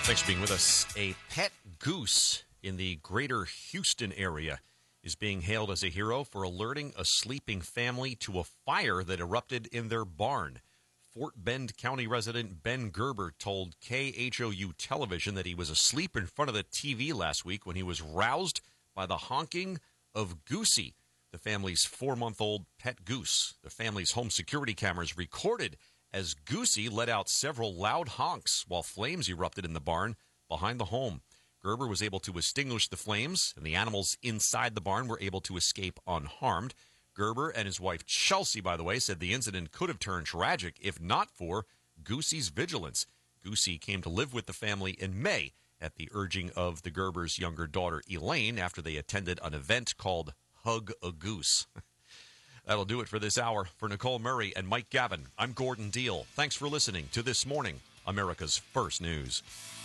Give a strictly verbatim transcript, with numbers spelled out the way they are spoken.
Thanks for being with us. A pet goose in the greater Houston area is being hailed as a hero for alerting a sleeping family to a fire that erupted in their barn. Fort Bend County resident Ben Gerber told K H O U television that he was asleep in front of the T V last week when he was roused by the honking of Goosey, the family's four-month-old pet goose. The family's home security cameras recorded as Goosey let out several loud honks while flames erupted in the barn behind the home. Gerber was able to extinguish the flames, and the animals inside the barn were able to escape unharmed. Gerber and his wife Chelsea, by the way, said the incident could have turned tragic if not for Goosey's vigilance. Goosey came to live with the family in May at the urging of the Gerbers' younger daughter Elaine after they attended an event called Hug a Goose. That'll do it for this hour. For Nicole Murray and Mike Gavin, I'm Gordon Deal. Thanks for listening to This Morning, America's First News.